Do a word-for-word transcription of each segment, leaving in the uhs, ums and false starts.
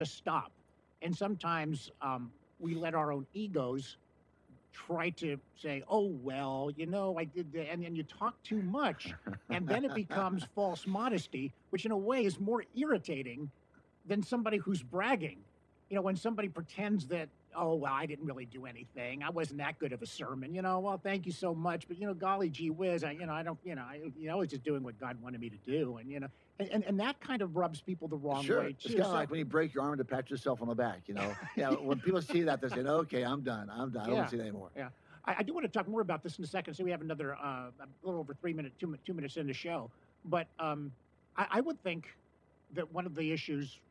stop. And sometimes um, we let our own egos try to say, oh, well, you know, I did that. And then you talk too much. And then it becomes false modesty, which in a way is more irritating than somebody who's bragging. You know, when somebody pretends that, oh, well, I didn't really do anything. I wasn't that good of a sermon. You know, well, thank you so much. But, you know, golly gee whiz, I, you know, I don't, you know, I, you know, I was just doing what God wanted me to do. And, you know, and, and, and that kind of rubs people the wrong sure. way, too. It's kind of So, like when you break your arm to pat yourself on the back, you know. Yeah, when people see that, they say, okay, I'm done. I'm done. I don't Yeah. want to see that anymore. Yeah. I, I do want to talk more about this in a second. So we have another, uh, a little over three minutes, two, mi- two minutes in the show. But um, I, I would think that one of the issues,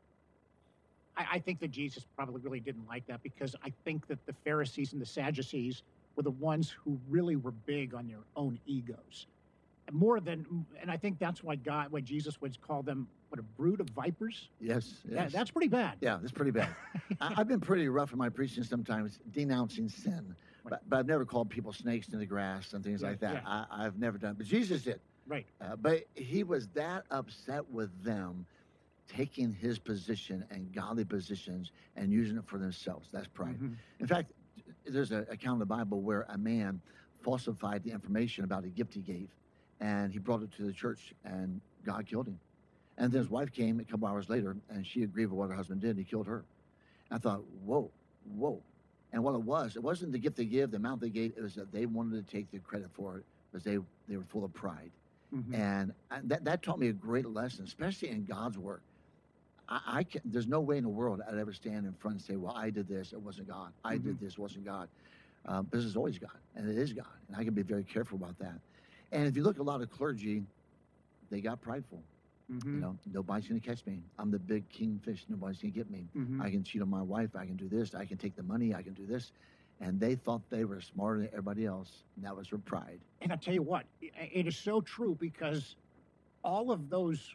I, I think that Jesus probably really didn't like that, because I think that the Pharisees and the Sadducees were the ones who really were big on their own egos. More than, and I think that's why God, why Jesus would call them, what, a brood of vipers? Yes, That, yes. that's pretty bad. Yeah, that's pretty bad. I, I've been pretty rough in my preaching sometimes, denouncing sin. But, but I've never called people snakes in the grass and things Yeah, like that. yeah. I, I've never done. But Jesus did. Right. Uh, but he was that upset with them taking his position and godly positions and using it for themselves. That's pride. Mhm. In fact, there's an account in the Bible where a man falsified the information about a gift he gave, and he brought it to the church, and God killed him. And then his wife came a couple hours later, and she agreed with what her husband did, and he killed her. And I thought, whoa, whoa. And what it was, it wasn't the gift they gave, the amount they gave, it was that they wanted to take the credit for it because they, they were full of pride. Mhm. And I, that, that taught me a great lesson, especially in God's work. I, I can, there's no way in the world I'd ever stand in front and say, well, I did this, it wasn't God. I Mhm. did this, it wasn't God. Um, this is always God, and it is God. And I can be very careful about that. And if you look at a lot of clergy, they got prideful. Mhm. You know, nobody's going to catch me. I'm the big kingfish. Nobody's going to get me. Mhm. I can cheat on my wife. I can do this. I can take the money. I can do this. And they thought they were smarter than everybody else. And that was their pride. And I'll tell you what, i- it is so true, because all of those,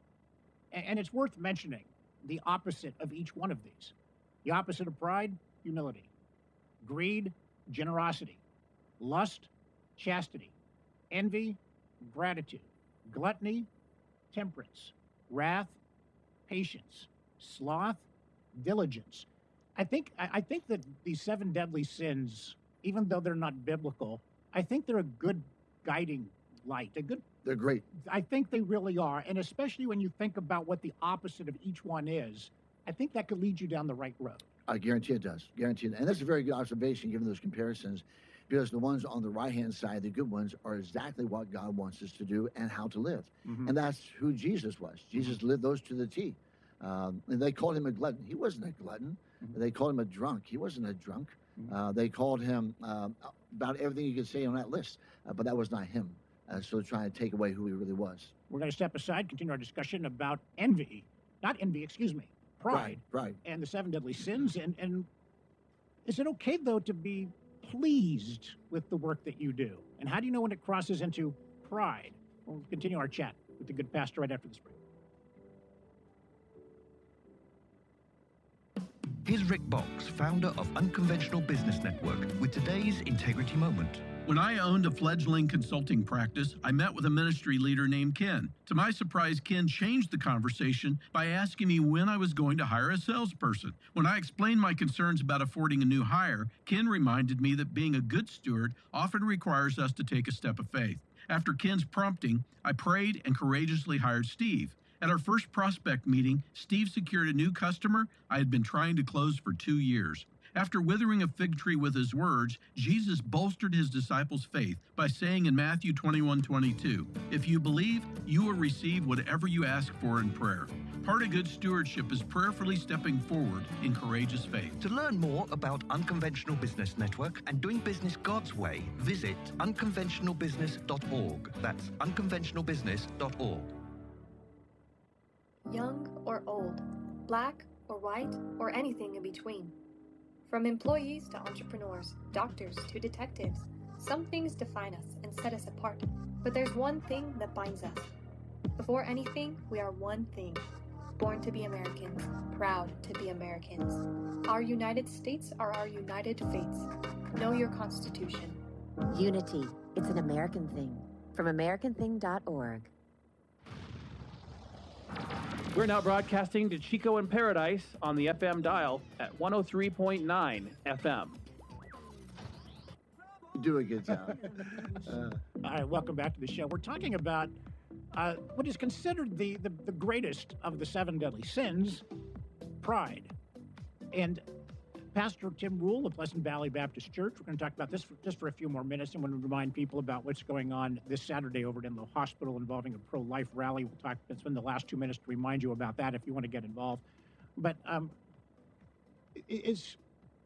a- and it's worth mentioning, the opposite of each one of these. The opposite of pride, humility. Greed, generosity. Lust, chastity. Envy, gratitude. Gluttony, temperance. Wrath, patience. Sloth, diligence. I think I I think that these seven deadly sins, even though they're not biblical, I think they're a good guiding light. A good, They're great. I think they really are, and especially when you think about what the opposite of each one is, I think that could lead you down the right road. I guarantee it does. Guarantee it. And that's a very good observation, given those comparisons, because the ones on the right-hand side, the good ones, are exactly what God wants us to do and how to live. Mhm. And that's who Jesus was. Jesus lived those to the T. Um, and they called him a glutton. He wasn't a glutton. Mhm. They called him a drunk. He wasn't a drunk. Mhm. Uh, they called him um, about everything you could say on that list, uh, but that was not him. Uh, so trying to take away who he really was. We're going to step aside, continue our discussion about envy, not envy, excuse me, pride, Pride. and the seven deadly sins. And, and is it okay, though, to be pleased with the work that you do? And how do you know when it crosses into pride? We'll continue our chat with the good pastor right after this break. Here's Rick Box, founder of Unconventional Business Network, with today's Integrity Moment. When I owned a fledgling consulting practice, I met with a ministry leader named Ken. To my surprise, Ken changed the conversation by asking me when I was going to hire a salesperson. When I explained my concerns about affording a new hire, Ken reminded me that being a good steward often requires us to take a step of faith. After Ken's prompting, I prayed and courageously hired Steve. At our first prospect meeting, Steve secured a new customer I had been trying to close for two years. After withering a fig tree with his words, Jesus bolstered his disciples' faith by saying in Matthew twenty-one twenty-two, "If you believe, you will receive whatever you ask for in prayer." Part of good stewardship is prayerfully stepping forward in courageous faith. To learn more about Unconventional Business Network and doing business God's way, visit unconventional business dot org. That's unconventional business dot org. Young or old, black or white, or anything in between. From employees to entrepreneurs, doctors to detectives, some things define us and set us apart. But there's one thing that binds us. Before anything, we are one thing. Born to be Americans, proud to be Americans. Our United States are our united fates. Know your Constitution. Unity. It's an American thing. From american thing dot org. We're now broadcasting to Chico in Paradise on the F M dial at one oh three point nine F M. Do a good job. uh, All right, welcome back to the show. We're talking about uh, what is considered the, the, the greatest of the seven deadly sins, pride. And Pastor Tim Rule of Pleasant Valley Baptist Church, we're going to talk about this for, just for a few more minutes. I want to remind people about what's going on this Saturday over at Enloe Hospital involving a pro-life rally. We'll talk, spend the last two minutes to remind you about that if you want to get involved. But um, is,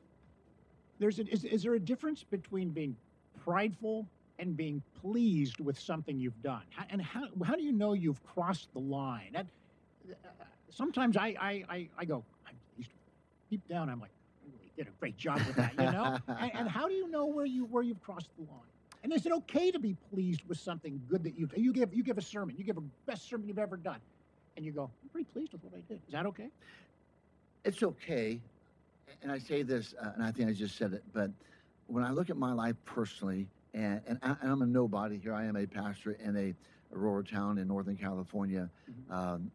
there's a, is, is there a difference between being prideful and being pleased with something you've done? How, and how, how do you know you've crossed the line? That, uh, sometimes I, I, I, I go, I'm pleased with it. Deep down, I'm like, did a great job with that, you know? and, and how do you know where you where you've crossed the line? And is it okay to be pleased with something good that you've you give you give a sermon, you give a best sermon you've ever done, and you go, I'm pretty pleased with what I did. Is that okay? It's okay, and I say this, uh, and I think I just said it, but when I look at my life personally, and, and, I, and I'm a nobody here, I am a pastor in a, a rural town in Northern California. Mm-hmm. um,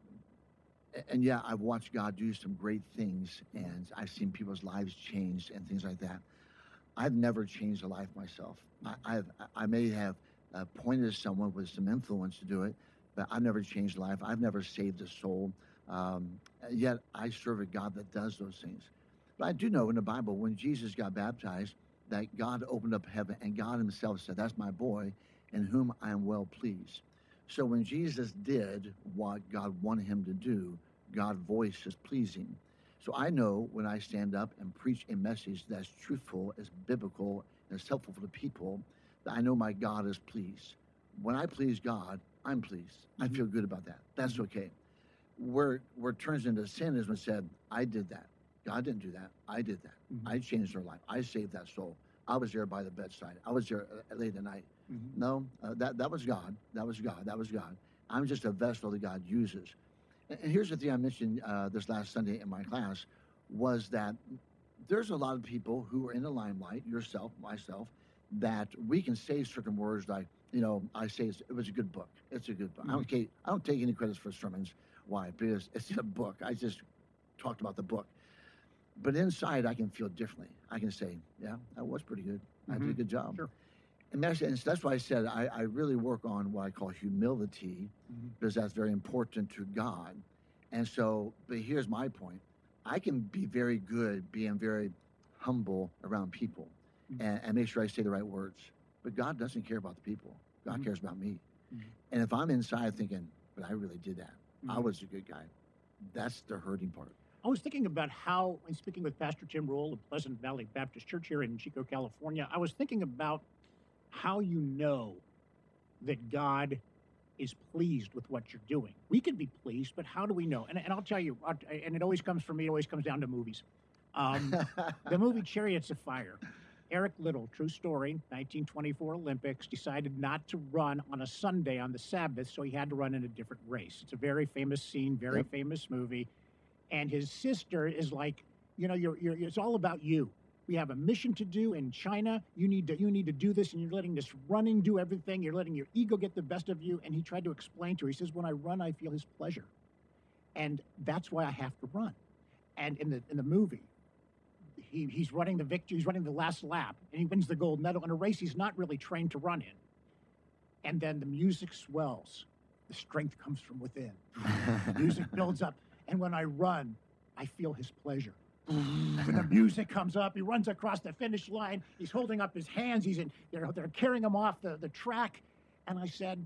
And yeah, I've watched God do some great things, and I've seen people's lives changed and things like that. I've never changed a life myself. I, I've, I may have uh, pointed someone with some influence to do it, but I've never changed a life. I've never saved a soul. Um, yet I serve a God that does those things. But I do know in the Bible, when Jesus got baptized, that God opened up heaven, and God himself said, that's my boy in whom I am well pleased. So when Jesus did what God wanted him to do, God's voice is pleasing. So I know when I stand up and preach a message that's truthful, is biblical, and is helpful for the people, that I know my God is pleased. When I please God, I'm pleased. Mm-hmm. I feel good about that. That's mm-hmm. okay. Where where it turns into sin is when it said, I did that. God didn't do that. I did that. Mm-hmm. I changed their life. I saved that soul. I was there by the bedside. I was there late at night. Mm-hmm. No, uh, that, that was God. That was God. That was God. I'm just a vessel that God uses. And here's the thing I mentioned uh, this last Sunday in my class was that there's a lot of people who are in the limelight, yourself, myself, that we can say certain words like, you know, I say it's, it was a good book. It's a good book. Mm-hmm. I don't take, I don't take any credit for sermons. Why? Because it's a book. I just talked about the book. But inside, I can feel differently. I can say, yeah, that was pretty good. Mm-hmm. I did a good job. Sure. And that's, and that's why I said I, I really work on what I call humility, mm-hmm. because that's very important to God. And so, but here's my point. I can be very good being very humble around people mm-hmm. and, and make sure I say the right words. But God doesn't care about the people. God mm-hmm. cares about me. Mm-hmm. And if I'm inside thinking, but I really did that. Mm-hmm. I was a good guy. That's the hurting part. I was thinking about how, in speaking with Pastor Tim Rule of Pleasant Valley Baptist Church here in Chico, California, I was thinking about how you know that God is pleased with what you're doing. We can be pleased, but how do we know? And, and I'll tell you, and it always comes for me, it always comes down to movies. Um, the movie Chariots of Fire. Eric Liddell, true story, nineteen twenty-four Olympics, decided not to run on a Sunday on the Sabbath, so he had to run in a different race. It's a very famous scene, very yep. famous movie. And his sister is like, you know, you're, you're, it's all about you. We have a mission to do in China. You need to you need to do this, and you're letting this running do everything. You're letting your ego get the best of you. And he tried to explain to her. He says, when I run, I feel his pleasure. And that's why I have to run. And in the in the movie, he, he's running the victory. He's running the last lap, and he wins the gold medal in a race he's not really trained to run in. And then the music swells. The strength comes from within. The music builds up. And when I run, I feel his pleasure. When the music comes up, he runs across the finish line. He's holding up his hands. He's in. They're, they're carrying him off the, the track. And I said,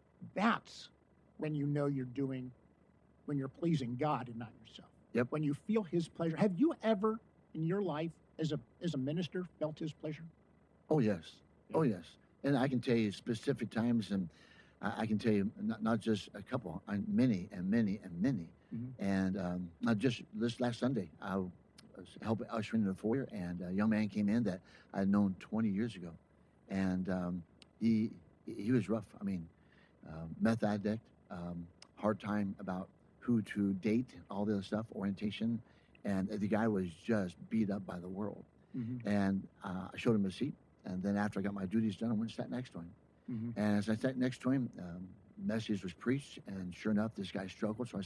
that's when you know you're doing, when you're pleasing God and not yourself. Yep. When you feel his pleasure. Have you ever in your life as a as a minister felt his pleasure? Oh, yes. Yeah. Oh, yes. And I can tell you specific times, and I, I can tell you not, not just a couple, I, many and many and many. Mm-hmm. And um, not just this last Sunday, I was helping ushering in the foyer, and a young man came in that I had known twenty years ago. And um, he he was rough. I mean, uh, meth addict, um, hard time about who to date, all the other stuff, orientation. And the guy was just beat up by the world. Mm-hmm. And uh, I showed him a seat. And then after I got my duties done, I went and sat next to him. Mm-hmm. And as I sat next to him, um, message was preached. And sure enough, this guy struggled. So I said,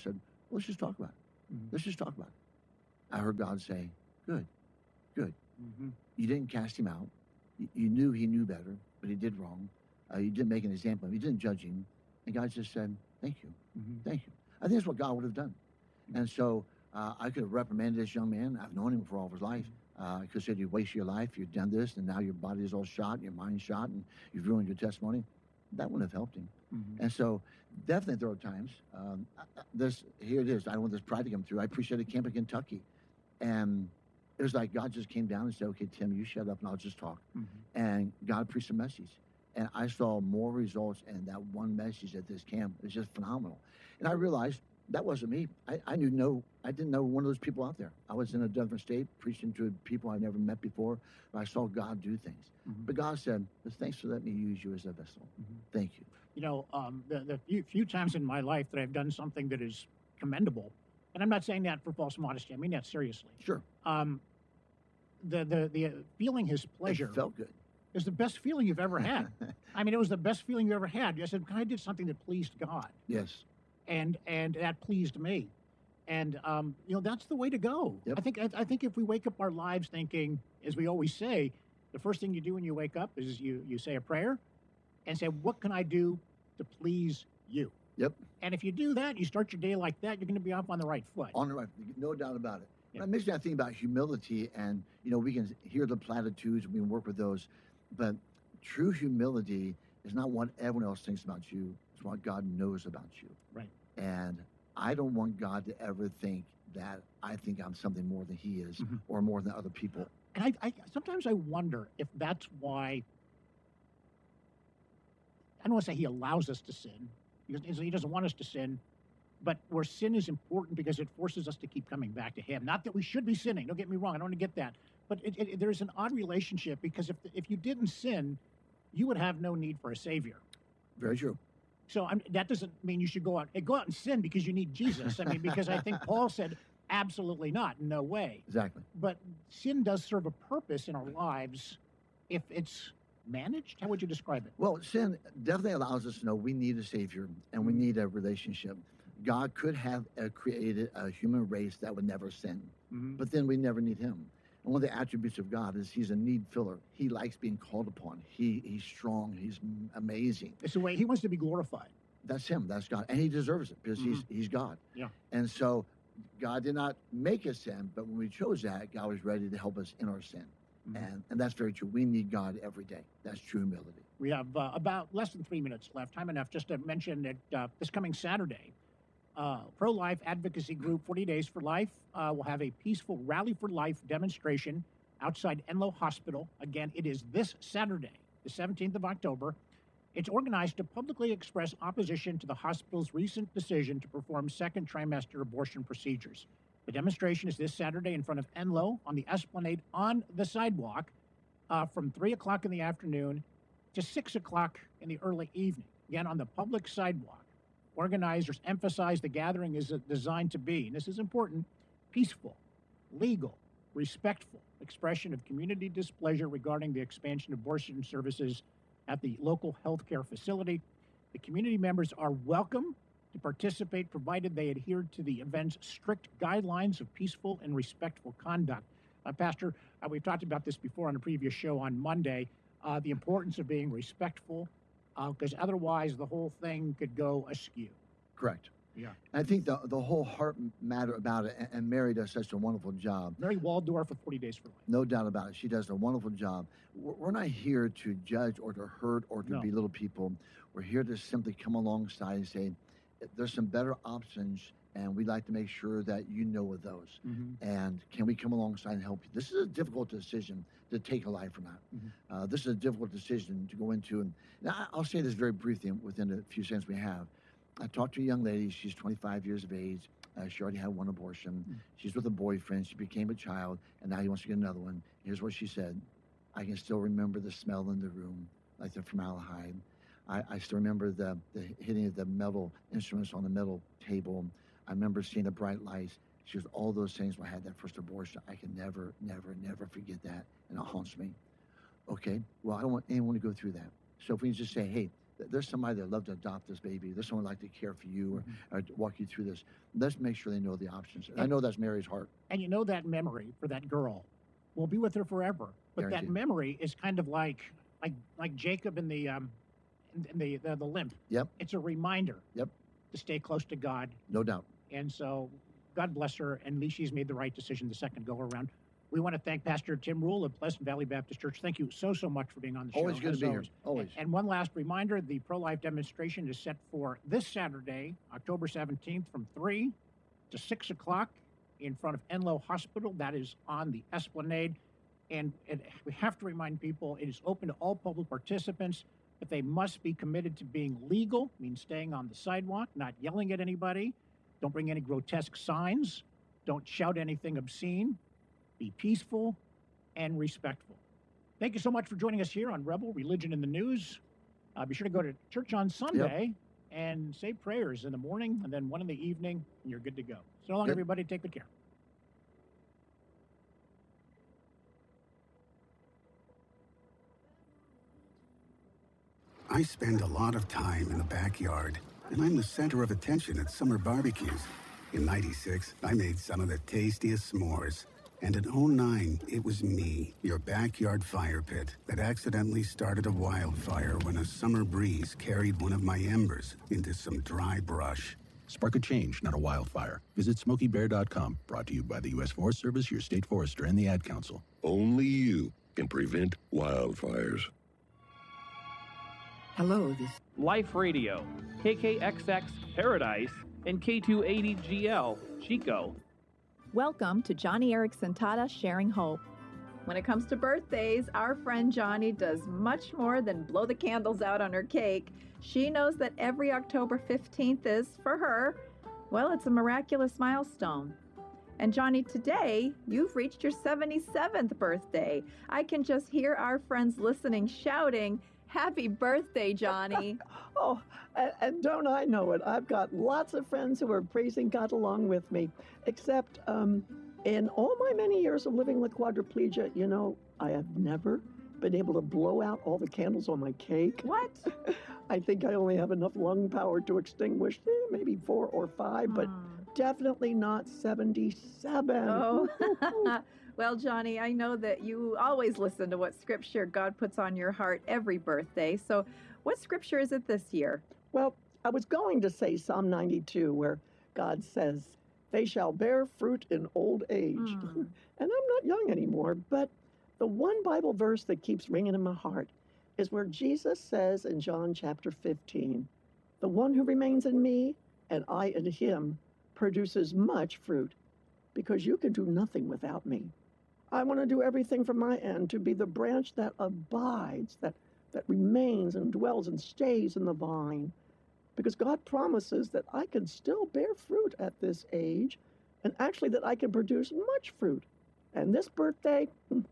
let's just talk about it. Mhm. Let's just talk about it. I heard God say, good, good. Mhm. You didn't cast him out. You, you knew he knew better, but he did wrong. Uh, you didn't make an example of him. You didn't judge him. And God just said, thank you, Mhm. thank you. I think that's what God would have done. And so uh, I could have reprimanded this young man. I've known him for all of his life. Uh, I could have said, you wasted your life, you've done this, and now your body is all shot, your mind's shot, and you've ruined your testimony. That wouldn't have helped him. Mhm. And so definitely there are times, um, I- I- this, here it is, I don't want this pride to come through. I preached at a camp in Kentucky, and it was like God just came down and said, okay, Tim, you shut up and I'll just talk. Mhm. And God preached a message. And I saw more results in that one message at this camp. It was just phenomenal. And I realized that wasn't me. I, I knew no, I didn't know one of those people out there. I was in a different state preaching to people I never met before, but I saw God do things. Mhm. But God said, thanks for letting me use you as a vessel. Mhm. Thank you. You know, um, the, the few, few times in my life that I've done something that is commendable, and I'm not saying that for false modesty, I mean that seriously. Sure. Um, the, the, the uh, feeling his pleasure It felt good. is the best feeling you've ever had. I mean, it was the best feeling you ever had. I said, I did something that pleased God, Yes. and and that pleased me. And um, you know, that's the way to go. Yep. I think I, I think if we wake up our lives thinking, as we always say, the first thing you do when you wake up is you you say a prayer, and say, what can I do to please you? Yep. And if you do that, you start your day like that, you're going to be off on the right foot. On the right, no doubt about it. Yeah. When I mentioned that thing about humility, and you know, we can hear the platitudes, we can work with those, but true humility is not what everyone else thinks about you. It's what God knows about you. Right. And I don't want God to ever think that I think I'm something more than He is, Mhm. or more than other people. And I, I sometimes I wonder if that's why. I don't want to say He allows us to sin, because He doesn't want us to sin, but where sin is important because it forces us to keep coming back to Him. Not that we should be sinning. Don't get me wrong. I don't want to get that, but it, it, there's an odd relationship because if if you didn't sin, you would have no need for a Savior. Very true. So I'm, that doesn't mean you should go out and go out and sin because you need Jesus. I mean, because I think Paul said, absolutely not, no way. Exactly. But sin does serve a purpose in our lives if it's managed. How would you describe it? Well, sin definitely allows us to know we need a Savior and we Mhm. need a relationship. God could have uh, created a human race that would never sin, Mm-hmm. but then we never need Him. And one of the attributes of God is He's a need filler. He likes being called upon. He He's strong. He's m- amazing. It's the way He wants to be glorified. That's Him. That's God, and He deserves it because He's He's God. Yeah. And so, God did not make us sin, but when we chose that, God was ready to help us in our sin, Mhm. and and that's very true. We need God every day. That's true humility. We have uh, about less than three minutes left. Time enough just to mention that uh, this coming Saturday, uh, pro-life advocacy group forty Days for Life uh, will have a peaceful Rally for Life demonstration outside Enloe Hospital. Again, it is this Saturday, the seventeenth of October. It's organized to publicly express opposition to the hospital's recent decision to perform second trimester abortion procedures. The demonstration is this Saturday in front of Enloe on the Esplanade on the sidewalk uh, from three o'clock in the afternoon to six o'clock in the early evening. Again, on the public sidewalk. Organizers emphasize the gathering is designed to be, and this is important, peaceful, legal, respectful expression of community displeasure regarding the expansion of abortion services at the local healthcare facility. The community members are welcome to participate provided they adhere to the event's strict guidelines of peaceful and respectful conduct. Uh, Pastor, uh, we've talked about this before on a previous show on Monday, uh, the importance of being respectful, because uh, otherwise the whole thing could go askew. Correct. Yeah. And I think the the whole heart matter about it, and, and Mary does such a wonderful job. Mary Waldorf for forty Days for Life. No doubt about it. She does a wonderful job. We're we're not here to judge or to hurt or to No. belittle people. We're here to simply come alongside and say, there's some better options, and we'd like to make sure that you know of those. Mm-hmm. And can we come alongside and help you? This is a difficult decision to take a life or not. Mhm. Uh, this is a difficult decision to go into. And now I- I'll say this very briefly within the few seconds we have. I talked to a young lady. She's twenty-five years of age. Uh, she already had one abortion. Mm. She's with a boyfriend. She became a child, and now he wants to get another one. Here's what she said. I can still remember the smell in the room, like the formaldehyde. I, I still remember the, the hitting of the metal instruments on the metal table. I remember seeing the bright lights. She goes, all those things when I had that first abortion. I can never, never, never forget that, and it haunts me. Okay, well, I don't want anyone to go through that. So if we just say, hey, th- there's somebody that would love to adopt this baby. There's someone like to care for you or, Mhm. or to walk you through this. Let's make sure they know the options. And I know that's Mary's heart. And you know that memory for that girl will be with her forever. But that Guaranteed. memory is kind of like like like Jacob in the um in, in the, the the limp. Yep, It's a reminder. Yep. To stay close to God. no doubt. And so God bless her, and at least she's made the right decision the second go around. We want to thank Pastor Tim Rule of Pleasant Valley Baptist Church. Thank you so, so much for being on the show. Always good as to be here. always. Always. And, and one last reminder, the pro-life demonstration is set for this Saturday, October seventeenth, from three to six o'clock in front of Enloe Hospital. That is on the Esplanade. And it, we have to remind people it is open to all public participants, but they must be committed to being legal, means staying on the sidewalk, not yelling at anybody. Don't bring any grotesque signs. Don't shout anything obscene. Be peaceful and respectful. Thank you so much for joining us here on Rebel Religion in the News. Uh, be sure to go to church on Sunday and say prayers in the morning and then one in the evening, and you're good to go. So long, Good. everybody. Take good care. I spend a lot of time in the backyard, and I'm the center of attention at summer barbecues. In ninety-six, I made some of the tastiest s'mores. And in oh nine, it was me, your backyard fire pit, that accidentally started a wildfire when a summer breeze carried one of my embers into some dry brush. Spark a change, not a wildfire. Visit Smokey Bear dot com. Brought to you by the U S Forest Service, your state forester, and the Ad Council. Only you can prevent wildfires. Hello, this Life Radio, K K X X Paradise, and K two eighty G L Chico. Welcome to Johnny Erickson Tada Sharing Hope. When it comes to birthdays, our friend Johnny does much more than blow the candles out on her cake. She knows that every October fifteenth is, for her, well, it's a miraculous milestone. And Johnny, today, you've reached your seventy-seventh birthday. I can just hear our friends listening, shouting, "Happy birthday, Johnny." oh, and, and don't I know it? I've got lots of friends who are praising God along with me. Except um, in all my many years of living with quadriplegia, you know, I have never been able to blow out all the candles on my cake. What? I think I only have enough lung power to extinguish eh, maybe four or five, but definitely not seventy-seven. Oh. Well, Johnny, I know that you always listen to what scripture God puts on your heart every birthday. So what scripture is it this year? Well, I was going to say Psalm ninety-two, where God says, "They shall bear fruit in old age." Mm. And I'm not young anymore, but the one Bible verse that keeps ringing in my heart is where Jesus says in John chapter fifteen, "The one who remains in me and I in him produces much fruit, because you can do nothing without me." I want to do everything from my end to be the branch that abides, that, that remains and dwells and stays in the vine. Because God promises that I can still bear fruit at this age, and actually that I can produce much fruit. And this birthday,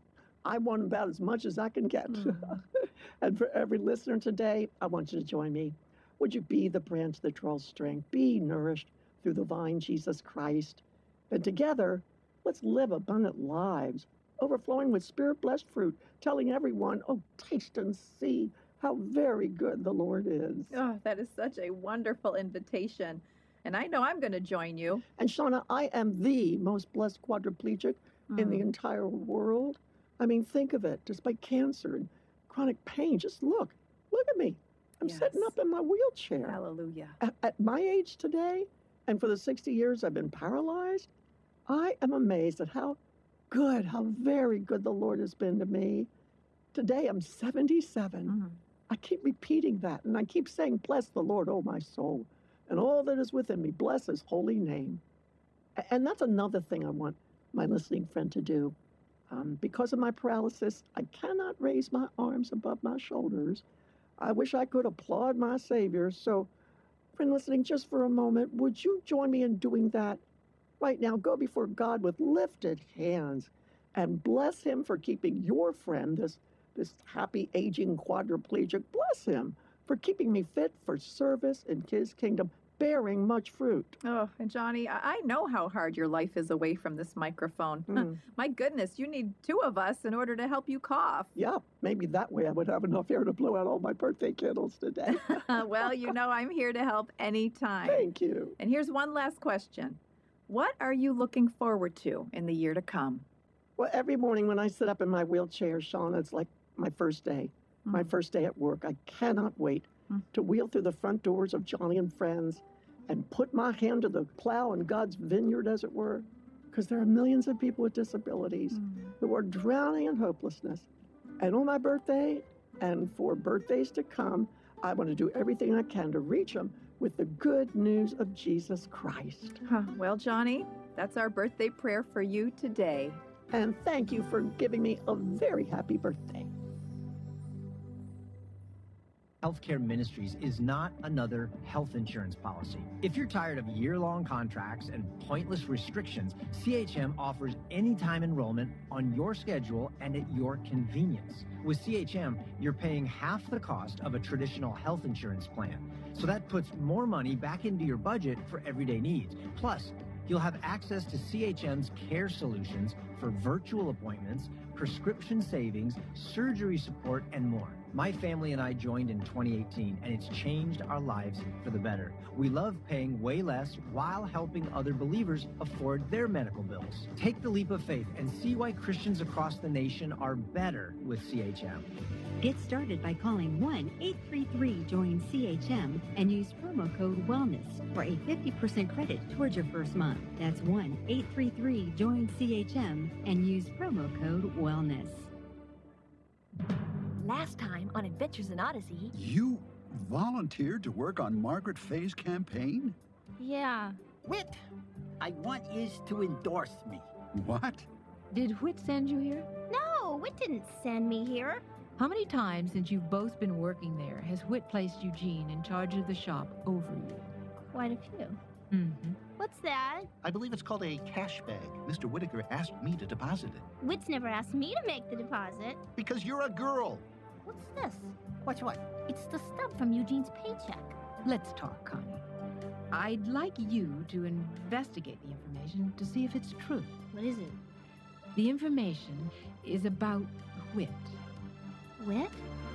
I want about as much as I can get. Mm. And for every listener today, I want you to join me. Would you be the branch that draws strength? Be nourished through the vine, Jesus Christ. And together, let's live abundant lives, overflowing with spirit-blessed fruit, telling everyone, "Oh, taste and see how very good the Lord is." Oh, that is such a wonderful invitation. And I know I'm going to join you. And Shauna, I am the most blessed quadriplegic mm. in the entire world. I mean, think of it. Despite cancer and chronic pain, just look. Look at me. I'm yes. sitting up in my wheelchair. Hallelujah. At, at my age today, and for the sixty years I've been paralyzed, I am amazed at how good, how very good the Lord has been to me. Today I'm seventy-seven. Mm. I keep repeating that, and I keep saying, "Bless the Lord, oh my soul, and all that is within me. Bless his holy name." And that's another thing I want my listening friend to do. Um, because of my paralysis, I cannot raise my arms above my shoulders. I wish I could applaud my Savior. So, friend listening, just for a moment, would you join me in doing that? Right now, go before God with lifted hands and bless him for keeping your friend, this, this happy aging quadriplegic, bless him for keeping me fit for service in his kingdom bearing much fruit. Oh, and Johnny, I I know how hard your life is away from this microphone. Mm. My goodness, you need two of us in order to help you cough. Yeah, maybe that way I would have enough air to blow out all my birthday candles today. Well, you know I'm here to help anytime. Thank you. And here's one last question. What are you looking forward to in the year to come? Well, every morning when I sit up in my wheelchair, Sean, it's like my first day, Mm. my first day at work. I cannot wait Mm. to wheel through the front doors of Johnny and Friends and put my hand to the plow in God's vineyard, as it were, because there are millions of people with disabilities Mm. who are drowning in hopelessness. And on my birthday and for birthdays to come, I want to do everything I can to reach them with the good news of Jesus Christ. Huh. Well, Johnny, that's our birthday prayer for you today. And thank you for giving me a very happy birthday. Healthcare Ministries is not another health insurance policy. If you're tired of year-long contracts and pointless restrictions, C H M offers anytime enrollment on your schedule and at your convenience. With C H M, you're paying half the cost of a traditional health insurance plan. So that puts more money back into your budget for everyday needs. Plus, you'll have access to C H M's care solutions for virtual appointments, prescription savings, surgery support, and more. My family and I joined in twenty eighteen, and it's changed our lives for the better. We love paying way less while helping other believers afford their medical bills. Take the leap of faith and see why Christians across the nation are better with C H M. Get started by calling one eight three three join C H M and use promo code WELLNESS for a fifty percent credit towards your first month. That's one eight three three join C H M and use promo code WELLNESS. Last time on Adventures in Odyssey. You volunteered to work on Margaret Fay's campaign? Yeah. Whit, I want yous to endorse me. What? Did Whit send you here? No, Whit didn't send me here. How many times since you've both been working there has Whit placed Eugene in charge of the shop over you? Quite a few. Mm-hmm. What's that? I believe it's called a cash bag. Mister Whitaker asked me to deposit it. Whit's never asked me to make the deposit. Because you're a girl. What's this? What's what? It's the stub from Eugene's paycheck. Let's talk, Connie. I'd like you to investigate the information to see if it's true. What is it? The information is about Whit. Whit?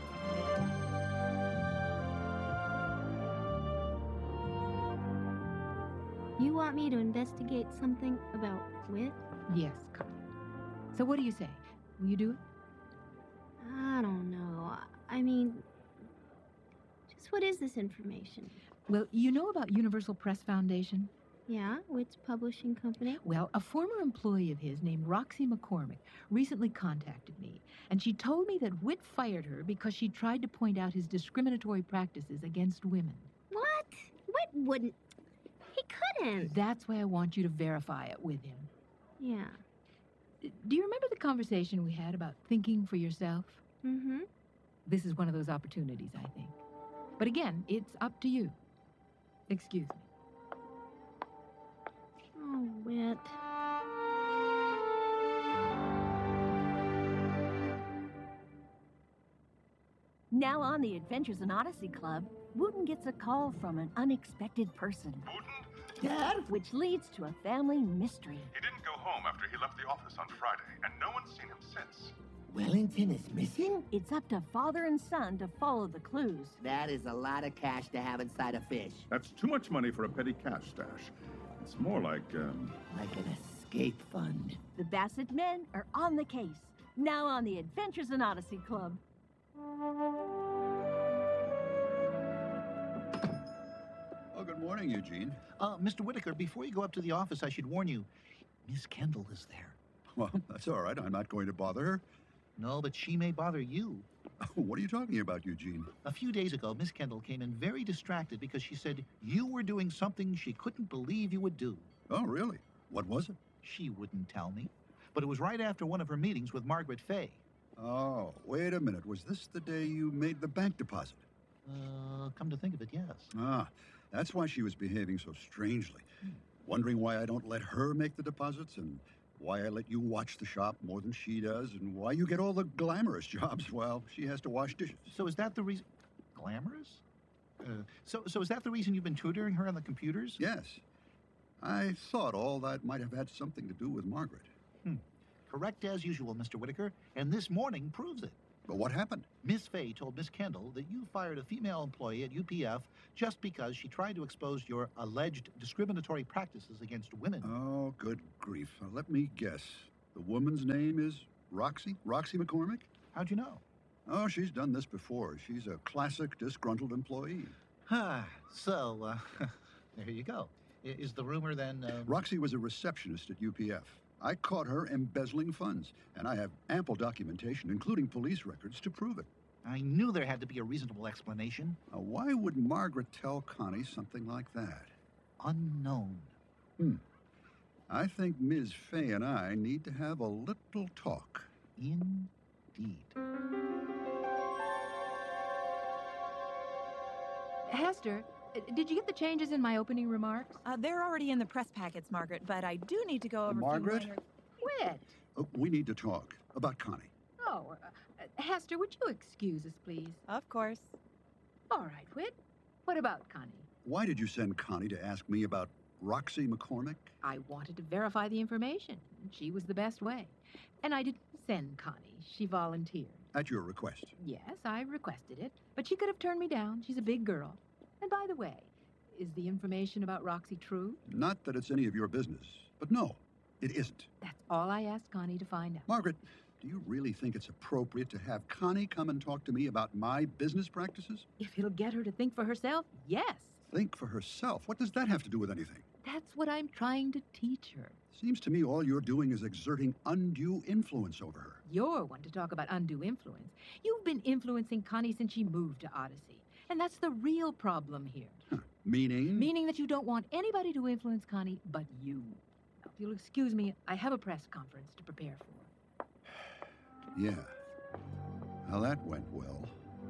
You want me to investigate something about Whit? Yes, Connie. So what do you say? Will you do it? I don't know. I mean, just what is this information? Well, you know about Universal Press Foundation? Yeah, Whit's publishing company. Well, a former employee of his named Roxy McCormick recently contacted me, and she told me that Whit fired her because she tried to point out his discriminatory practices against women. What? Whit wouldn't. He couldn't. That's why I want you to verify it with him. Yeah. Do you remember the conversation we had about thinking for yourself? Mm-hmm. This is one of those opportunities, I think. But again, it's up to you. Excuse me. Oh, Whit. Now on the Adventures in Odyssey Club, Wooten gets a call from an unexpected person. Wooten? Dad? Which leads to a family mystery. He didn't go home after he left the office on Friday, and no one's seen him since. Wellington is missing? It's up to father and son to follow the clues. That is a lot of cash to have inside a fish. That's too much money for a petty cash stash. It's more like, um... like an escape fund. The Bassett men are on the case. Now on the Adventures in Odyssey Club. Oh, good morning, Eugene. Uh, Mister Whitaker, before you go up to the office, I should warn you, Miss Kendall is there. Well, that's all right. I'm not going to bother her. No, but she may bother you. What are you talking about, Eugene? A few days ago, Miss Kendall came in very distracted because she said you were doing something she couldn't believe you would do. Oh, really? What was it? She wouldn't tell me. But it was right after one of her meetings with Margaret Fay. Oh, wait a minute. Was this the day you made the bank deposit? Uh, come to think of it, yes. Ah, that's why she was behaving so strangely. Hmm. Wondering why I don't let her make the deposits and why I let you watch the shop more than she does and why you get all the glamorous jobs while she has to wash dishes. So is that the reason? Glamorous? Uh, so, so is that the reason you've been tutoring her on the computers? Yes. I thought all that might have had something to do with Margaret. Hmm. Correct as usual, Mister Whitaker, and this morning proves it. But what happened? Miss Fay told Miss Kendall that you fired a female employee at U P F just because she tried to expose your alleged discriminatory practices against women. Oh, good grief. Now, let me guess. The woman's name is Roxy? Roxy McCormick? How'd you know? Oh, she's done this before. She's a classic disgruntled employee. Ah, so, uh, there you go. I- Is the rumor then... Um... Roxy was a receptionist at U P F. I caught her embezzling funds, and I have ample documentation, including police records, to prove it. I knew there had to be a reasonable explanation. Now, why would Margaret tell Connie something like that? Unknown. Hmm. I think Miz Fay and I need to have a little talk. Indeed. Hester, uh, did you get the changes in my opening remarks? Uh, they're already in the press packets, Margaret, but I do need to go over Margaret? a few minor... Whit. Oh, we need to talk about Connie. Oh, uh, uh, Hester, would you excuse us, please? Of course. All right, Whit. What about Connie? Why did you send Connie to ask me about Roxy McCormick? I wanted to verify the information. She was the best way. And I didn't send Connie. She volunteered. At your request. Yes, I requested it, but she could have turned me down. She's a big girl. And by the way, is the information about Roxy true? Not that it's any of your business, but no, it isn't. That's all I asked Connie to find out. Margaret, do you really think it's appropriate to have Connie come and talk to me about my business practices? If it'll get her to think for herself, yes. Think for herself? What does that have to do with anything? That's what I'm trying to teach her. Seems to me all you're doing is exerting undue influence over her. You're one to talk about undue influence. You've been influencing Connie since she moved to Odyssey. And that's the real problem here. Huh. Meaning? Meaning that you don't want anybody to influence Connie but you. Now, if you'll excuse me, I have a press conference to prepare for. Yeah. Well, that went well.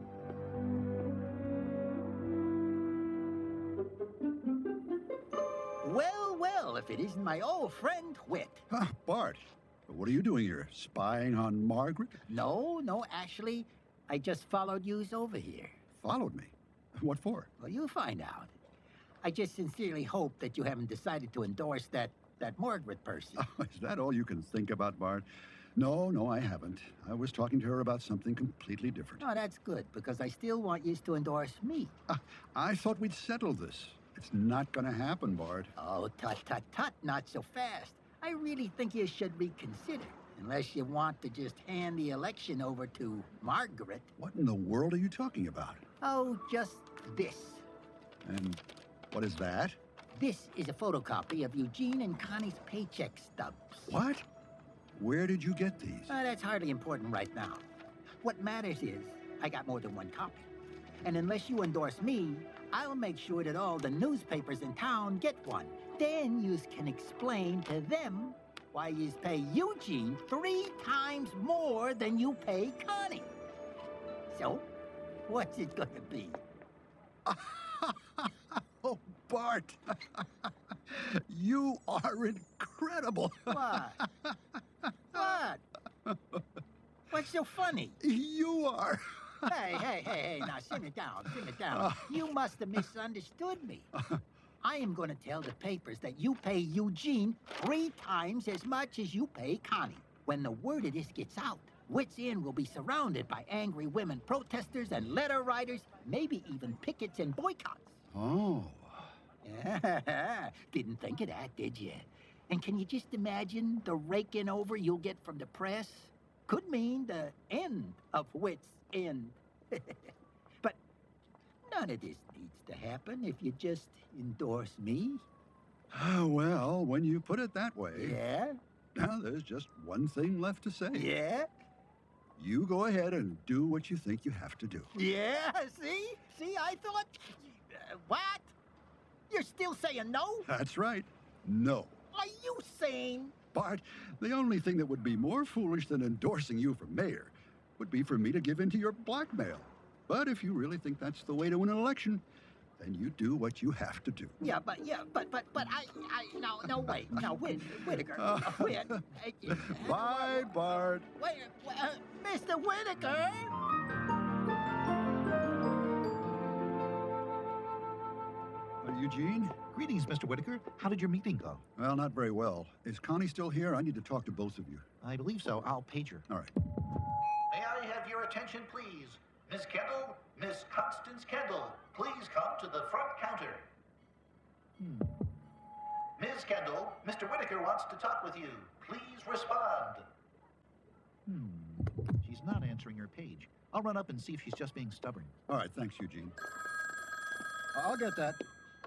Well, well, if it isn't my old friend Whit. Ah, Bart, what are you doing here? Spying on Margaret? No, no, actually, I just followed yous over here. Followed me? What for? Well, you'll find out. I just sincerely hope that you haven't decided to endorse that, that Margaret person. Oh, is that all you can think about, Bart? No, no, I haven't. I was talking to her about something completely different. Oh, that's good, because I still want yous to endorse me. Uh, I thought we'd settled this. It's not going to happen, Bart. Oh, tut, tut, tut, not so fast. I really think you should reconsider, unless you want to just hand the election over to Margaret. What in the world are you talking about? Oh, just this. And what is that? This is a photocopy of Eugene and Connie's paycheck stubs. What? Where did you get these? Uh, that's hardly important right now. What matters is I got more than one copy. And unless you endorse me, I'll make sure that all the newspapers in town get one. Then yous can explain to them why yous pay Eugene three times more than you pay Connie. So, what's it gonna be? Oh, Bart. You are incredible. What? What? What's so funny? You are. Hey, hey, hey, hey, now simmer down, simmer down. You must have misunderstood me. I am going to tell the papers that you pay Eugene three times as much as you pay Connie. When the word of this gets out, Wits End will be surrounded by angry women protesters and letter writers, maybe even pickets and boycotts. Oh. Yeah, didn't think of that, did you? And can you just imagine the raking over you'll get from the press? Could mean the end of Wits End. But none of this needs to happen if you just endorse me. Oh, well, when you put it that way. Yeah? Now, there's just one thing left to say. Yeah? You go ahead and do what you think you have to do. Yeah, see? See, I thought... Uh, what? You're still saying no? That's right. No. Are you saying... Bart, the only thing that would be more foolish than endorsing you for mayor would be for me to give in to your blackmail. But if you really think that's the way to win an election, then you do what you have to do. Yeah, but, yeah, but, but, but, I, I, no, no, wait, no, Whit, Whitaker, uh, Whit. Uh, Bye, Bart. Wait, uh, Mister Whitaker. Eugene. Greetings, Mister Whitaker. How did your meeting go? Well, not very well. Is Connie still here? I need to talk to both of you. I believe so. I'll page her. All right. May I have your attention, please? Miss Kendall, Miss Constance Kendall, please come to the front counter. Hmm. Miss Kendall, Mister Whitaker wants to talk with you. Please respond. Hmm. She's not answering her page. I'll run up and see if she's just being stubborn. All right, thanks, Eugene. I'll get that.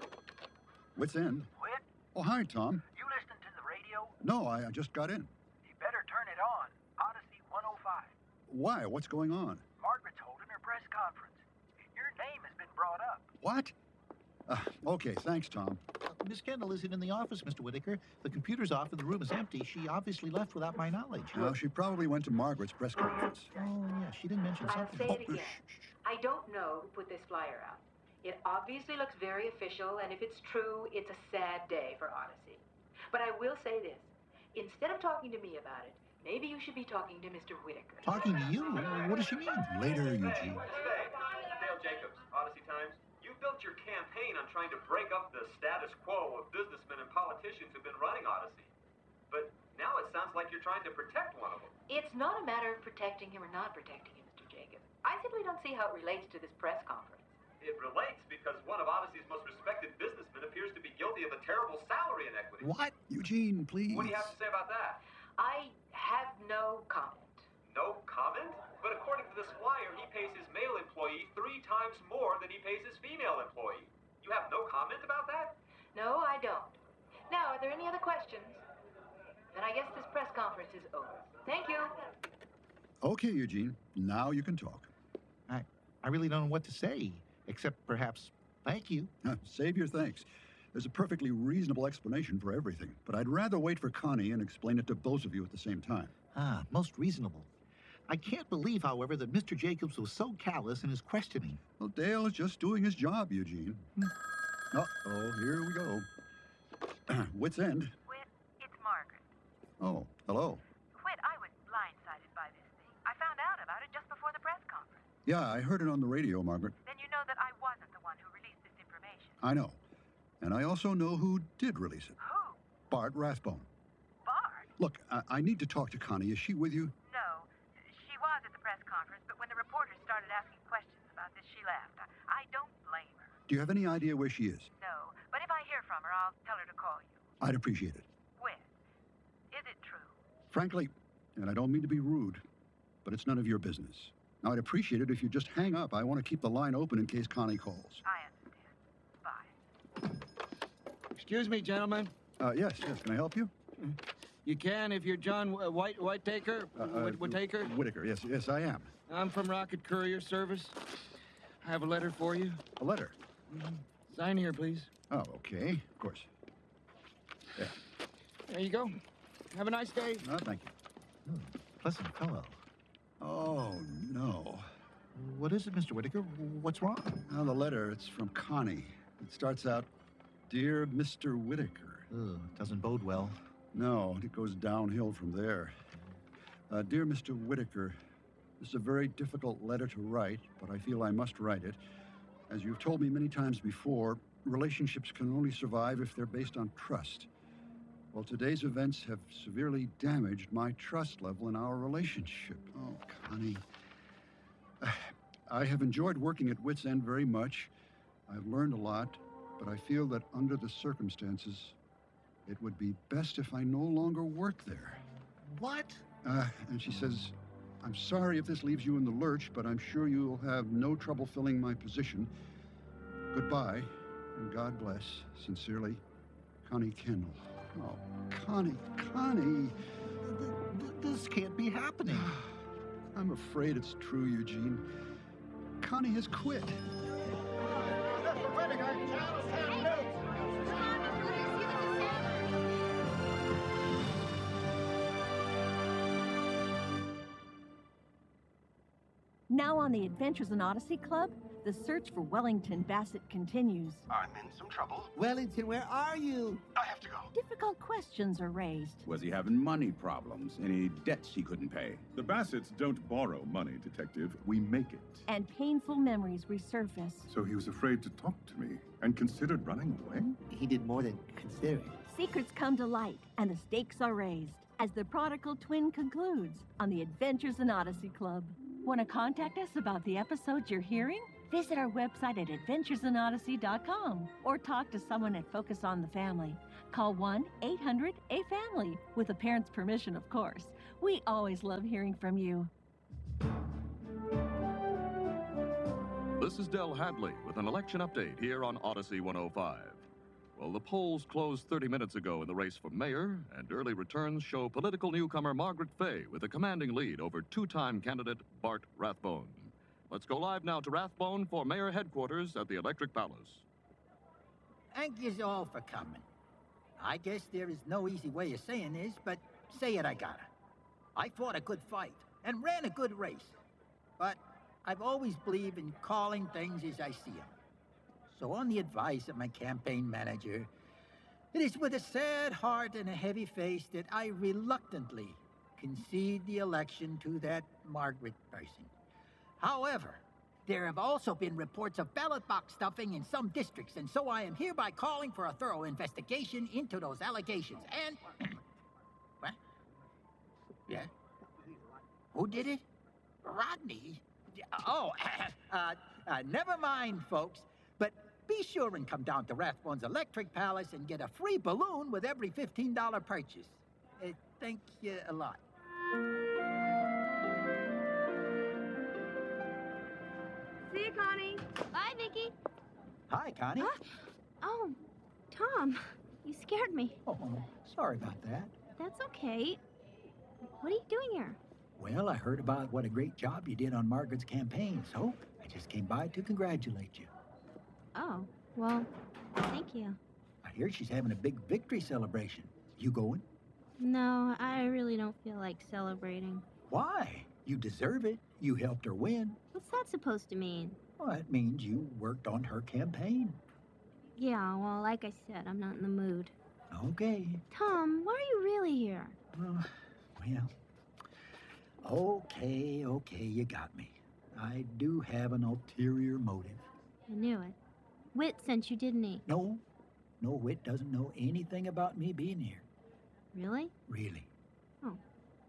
Wits End. Whit? Oh, hi, Tom. You listening to the radio? No, I, I just got in. You better turn it on. Odyssey one oh five. Why? What's going on? Margaret's holding her press conference. Your name has been brought up. What? Uh, okay, thanks, Tom. Uh, Miss Kendall isn't in the office, Mister Whitaker. The computer's off and the room is empty. She obviously left without my knowledge. Well, she probably went to Margaret's press conference. Oh, yeah, she didn't mention I'll something. say it Oh, again. I don't know who put this flyer out. It obviously looks very official, and if it's true, it's a sad day for Odyssey. But I will say this. Instead of talking to me about it, maybe you should be talking to Mister Whitaker. Talking to you? What does she mean? Later, Eugene. Dale Jacobs, Odyssey Times. You built your campaign on trying to break up the status quo of businessmen and politicians who've been running Odyssey. But now it sounds like you're trying to protect one of them. It's not a matter of protecting him or not protecting him, Mister Jacobs. I simply don't see how it relates to this press conference. It relates because one of Odyssey's most respected businessmen appears to be guilty of a terrible salary inequity. What? Eugene, please. What do you have to say about that? I have no comment. No comment? But according to this flyer, he pays his male employee three times more than he pays his female employee. You have no comment about that? No, I don't. Now, are there any other questions? Then I guess this press conference is over. Thank you. Okay, Eugene. Now you can talk. I, I really don't know what to say, except perhaps thank you. Uh, save your thanks. There's a perfectly reasonable explanation for everything, but I'd rather wait for Connie and explain it to both of you at the same time. Ah, most reasonable. I can't believe, however, that Mister Jacobs was so callous in his questioning. Well, Dale is just doing his job, Eugene. Uh-oh, here we go. Wits End. Whit, it's Margaret. Oh, hello. Whit, I was blindsided by this thing. I found out about it just before the press conference. Yeah, I heard it on the radio, Margaret. Then you know that I wasn't the one who released this information. I know. And I also know who did release it. Who? Bart Rathbone. Bart? Look, I, I need to talk to Connie. Is she with you? No. She was at the press conference, but when the reporters started asking questions about this, she left. I, I don't blame her. Do you have any idea where she is? No. But if I hear from her, I'll tell her to call you. I'd appreciate it. Whit, is it true? Frankly, and I don't mean to be rude, but it's none of your business. Now, I'd appreciate it if you just hang up. I want to keep the line open in case Connie calls. I understand. Bye. Excuse me, gentlemen. Uh, yes, yes. Can I help you? You can if you're John uh, White Whitaker. Uh, uh, Whit- Whitaker. Whitaker, yes, yes, I am. I'm from Rocket Courier Service. I have a letter for you. A letter? Mm-hmm. Sign here, please. Oh, okay. Of course. Yeah. There you go. Have a nice day. Oh, thank you. Hmm, pleasant fellow. Oh, no. What is it, Mister Whitaker? What's wrong? Now, the letter, it's from Connie. It starts out, Dear Mister Whitaker. Ugh, doesn't bode well. No, it goes downhill from there. Uh, Dear Mister Whitaker, this is a very difficult letter to write, but I feel I must write it. As you've told me many times before, relationships can only survive if they're based on trust. Well, today's events have severely damaged my trust level in our relationship. Oh, Connie. I have enjoyed working at Wits End very much. I've learned a lot, but I feel that under the circumstances, it would be best if I no longer work there. What? Uh, and she says, I'm sorry if this leaves you in the lurch, but I'm sure you'll have no trouble filling my position. Goodbye, and God bless. Sincerely, Connie Kendall. Oh, Connie, Connie. This can't be happening. I'm afraid it's true, Eugene. Connie has quit. Now on the Adventures in Odyssey Club, The search for Wellington Bassett continues. I'm in some trouble. Wellington, where are you? I have to go. Difficult questions are raised. Was he having money problems? Any debts he couldn't pay? The Bassets don't borrow money, Detective. We make it. And painful memories resurface. So he was afraid to talk to me and considered running away? He did more than consider it. Secrets come to light and the stakes are raised as the prodigal twin concludes on the Adventures in Odyssey Club. Want to contact us about the episodes you're hearing? Visit our website at adventures in odyssey dot com or talk to someone at Focus on the Family. Call one eight hundred A family with a parent's permission, of course. We always love hearing from you. This is Del Hadley with an election update here on Odyssey one oh five. Well, the polls closed thirty minutes ago in the race for mayor, and early returns show political newcomer Margaret Fay with a commanding lead over two-time candidate Bart Rathbone. Let's go live now to Rathbone for mayor headquarters at the Electric Palace. Thank yous all for coming. I guess there is no easy way of saying this, but say it I gotta. I fought a good fight and ran a good race, but I've always believed in calling things as I see them. So on the advice of my campaign manager, it is with a sad heart and a heavy face that I reluctantly concede the election to that Margaret person. However, there have also been reports of ballot box stuffing in some districts, and so I am hereby calling for a thorough investigation into those allegations. And... what? Yeah? Who did it? Rodney? Oh, uh, uh, never mind, folks. But be sure and come down to Rathbone's Electric Palace and get a free balloon with every fifteen dollar purchase. Uh, thank you a lot. See you, Connie. Bye, Vicky. Hi, Connie. Huh? Oh, Tom, you scared me. Oh, sorry about that. That's okay. What are you doing here? Well, I heard about what a great job you did on Margaret's campaign, so I just came by to congratulate you. Oh, well, thank you. I hear she's having a big victory celebration. You going? No, I really don't feel like celebrating. Why? You deserve it. You helped her win. What's that supposed to mean? Well, it means you worked on her campaign. Yeah, well, like I said, I'm not in the mood. Okay. Tom, why are you really here? Uh, well, okay, okay, you got me. I do have an ulterior motive. I knew it. Whit sent you, didn't he? No, no, Whit doesn't know anything about me being here. Really? Really. Oh.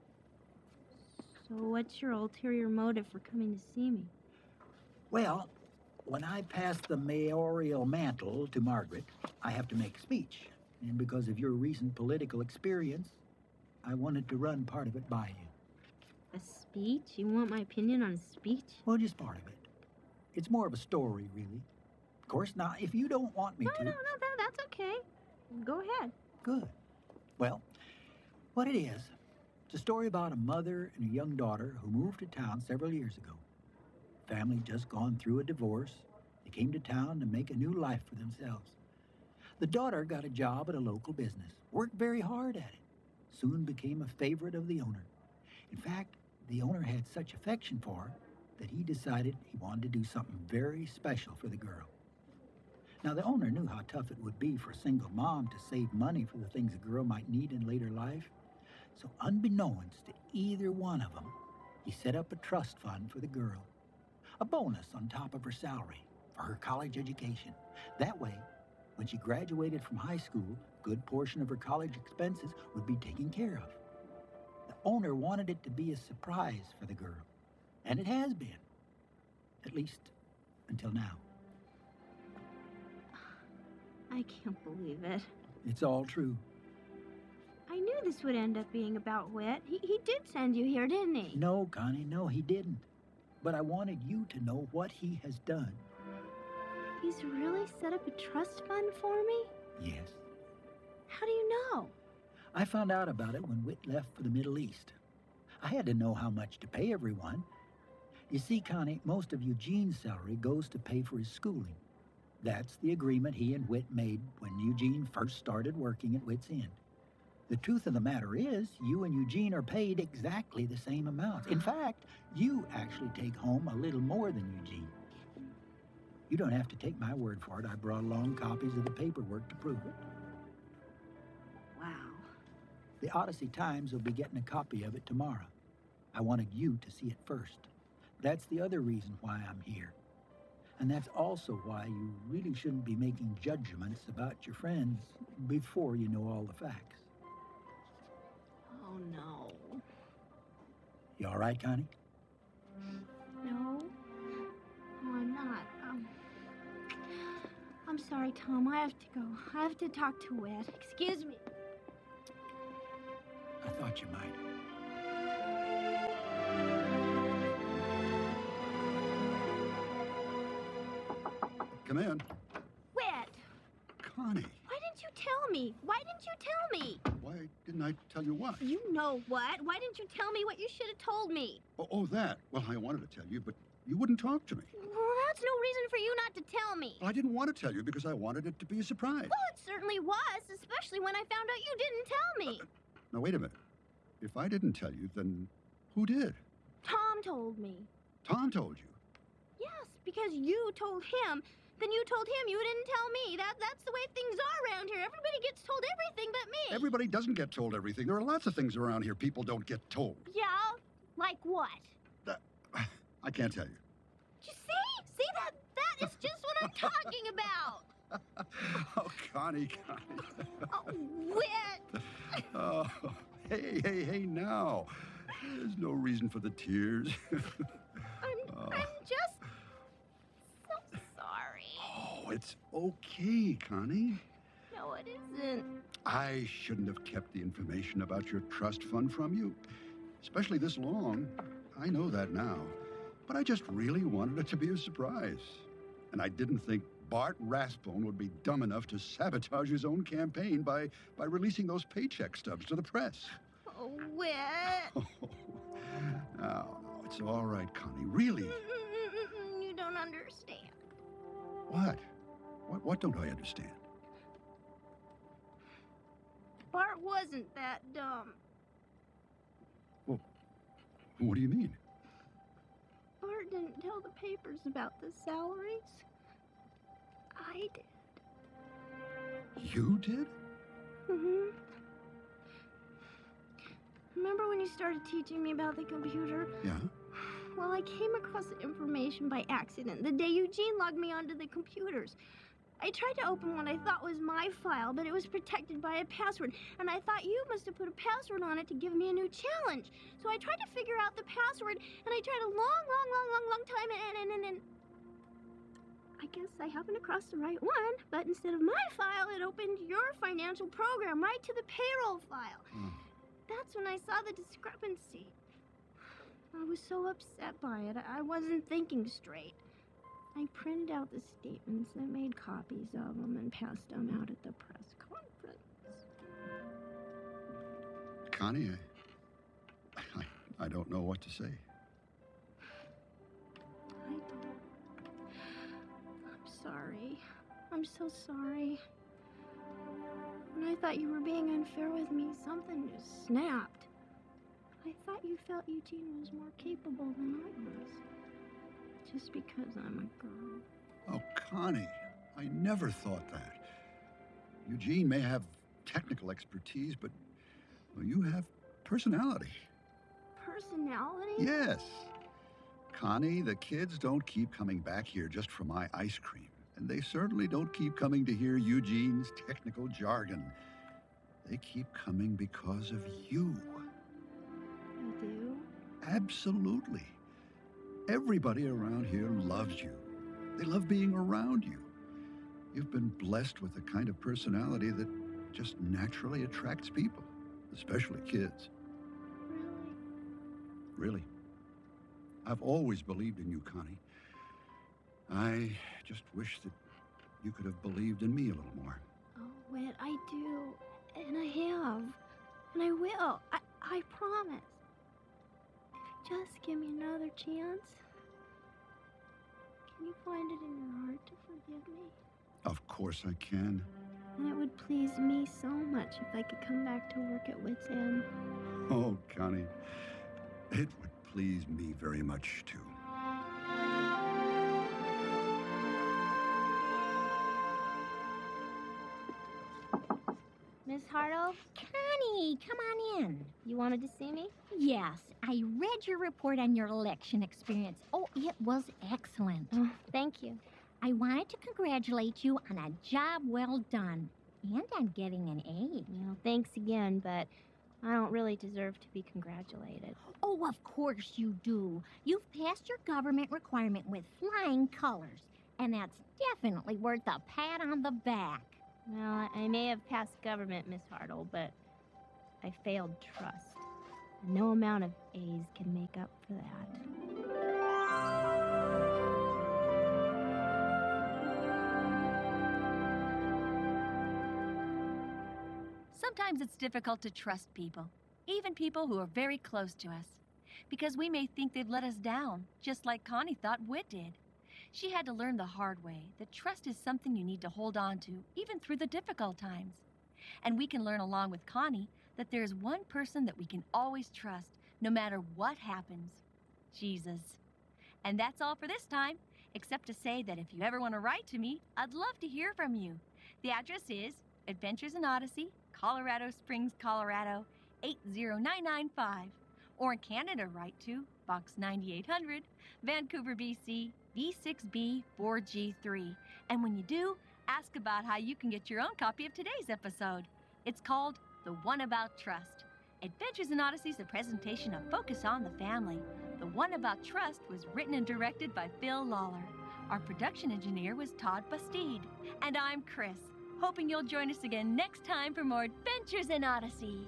So what's your ulterior motive for coming to see me? Well, when I pass the mayoral mantle to Margaret, I have to make a speech. And because of your recent political experience, I wanted to run part of it by you. A speech? You want my opinion on a speech? Well, just part of it. It's more of a story, really. Of course, now, if you don't want me no, to... No, no, no, that's okay. Go ahead. Good. Well, what it is, it's a story about a mother and a young daughter who moved to town several years ago. Family just gone through a divorce. They came to town to make a new life for themselves. The daughter got a job at a local business, worked very hard at it, soon became a favorite of the owner. In fact, the owner had such affection for her that he decided he wanted to do something very special for the girl. Now, the owner knew how tough it would be for a single mom to save money for the things a girl might need in later life. So unbeknownst to either one of them, he set up a trust fund for the girl, a bonus on top of her salary for her college education. That way, when she graduated from high school, a good portion of her college expenses would be taken care of. The owner wanted it to be a surprise for the girl, and it has been, at least until now. I can't believe it. It's all true. I knew this would end up being about Whit. He, he did send you here, didn't he? No, Connie, no, he didn't. But I wanted you to know what he has done. He's really set up a trust fund for me? Yes. How do you know? I found out about it when Whit left for the Middle East. I had to know how much to pay everyone. You see, Connie, most of Eugene's salary goes to pay for his schooling. That's the agreement he and Whit made when Eugene first started working at Whit's End. The truth of the matter is, you and Eugene are paid exactly the same amounts. In fact, you actually take home a little more than Eugene. You don't have to take my word for it. I brought along copies of the paperwork to prove it. Wow. The Odyssey Times will be getting a copy of it tomorrow. I wanted you to see it first. That's the other reason why I'm here. And that's also why you really shouldn't be making judgments about your friends before you know all the facts. Oh, no. You all right, Connie? No. No, I'm not. Um, I'm sorry, Tom. I have to go. I have to talk to Whit. Excuse me. I thought you might. Come in. Whit! Connie, Why didn't you tell me? Why didn't you tell me? why didn't I tell you what? You know what? Why didn't you tell me what you should have told me? Oh, oh, that. Well, I wanted to tell you, but you wouldn't talk to me. Well, that's no reason for you not to tell me. I didn't want to tell you because I wanted it to be a surprise. Well, it certainly was, especially when I found out you didn't tell me. Now, wait a minute. If I didn't tell you, then who did? Tom told me. Tom told you. Yes, because you told him. Then you told him you didn't tell me. That That's the way things are around here. Everybody gets told everything but me. Everybody doesn't get told everything. There are lots of things around here people don't get told. Yeah? Like what? I can't tell you. You see? See, that that is just what I'm talking about. Oh, Connie, Connie. Oh, Whit. Oh, hey, hey, hey, now. There's no reason for the tears. I'm, Oh. I'm just so sorry. Oh, it's okay, Connie. No, it isn't. I shouldn't have kept the information about your trust fund from you, especially this long. I know that now. But I just really wanted it to be a surprise. And I didn't think Bart Rathbone would be dumb enough to sabotage his own campaign by, by releasing those paycheck stubs to the press. Oh, Whit. Oh, no, it's all right, Connie. Really. You don't understand. What? What, what don't I understand? Bart wasn't that dumb. Well, what do you mean? Bart didn't tell the papers about the salaries. I did. You did? Mm-hmm. Remember when you started teaching me about the computer? Yeah. Well, I came across the information by accident the day Eugene logged me onto the computers. I tried to open what I thought was my file, but it was protected by a password, and I thought you must have put a password on it to give me a new challenge. So I tried to figure out the password, and I tried a long, long, long, long, long time, and, and, and, and I guess I happened across the right one, but instead of my file, it opened your financial program right to the payroll file. Hmm. That's when I saw the discrepancy. I was so upset by it, I wasn't thinking straight. I printed out the statements and made copies of them and passed them out at the press conference. Connie, I, I, I don't know what to say. I don't. I'm sorry. I'm so sorry. When I thought you were being unfair with me, something just snapped. I thought you felt Eugene was more capable than I was. Just because I'm a girl. Oh, Connie, I never thought that. Eugene may have technical expertise, but well, you have personality. Personality? Yes. Connie, the kids don't keep coming back here just for my ice cream. And they certainly don't keep coming to hear Eugene's technical jargon. They keep coming because of you. You do? Absolutely. Everybody around here loves you. They love being around you. You've been blessed with the kind of personality that just naturally attracts people, especially kids. Really? Really. I've always believed in you, Connie. I just wish that you could have believed in me a little more. Oh, Whit, I do. And I have. And I will. I, I promise. If you just give me another chance, can you find it in your heart to forgive me? Of course I can. And it would please me so much if I could come back to work at Wit's End. Oh, Connie, it would please me very much, too. Hartle. Connie, come on in. You wanted to see me? Yes, I read your report on your election experience. Oh, it was excellent. Oh, thank you. I wanted to congratulate you on a job well done and on getting an A. Well, thanks again, but I don't really deserve to be congratulated. Oh, of course you do. You've passed your government requirement with flying colors, and that's definitely worth a pat on the back. Well, I may have passed government, Miss Hartle, but I failed trust. And no amount of A's can make up for that. Sometimes it's difficult to trust people, even people who are very close to us, because we may think they've let us down, just like Connie thought Whit did. She had to learn the hard way that trust is something you need to hold on to, even through the difficult times. And we can learn along with Connie that there is one person that we can always trust, no matter what happens: Jesus. And that's all for this time, except to say that if you ever want to write to me, I'd love to hear from you. The address is Adventures in Odyssey, Colorado Springs, Colorado, eight zero nine nine five. Or in Canada, write to Box ninety-eight hundred, Vancouver, B C, V six B four G three. And when you do, ask about how you can get your own copy of today's episode. It's called The One About Trust. Adventures in Odyssey is a presentation of Focus on the Family. The One About Trust was written and directed by Phil Lawler. Our production engineer was Todd Bastide. And I'm Chris, hoping you'll join us again next time for more Adventures in Odyssey.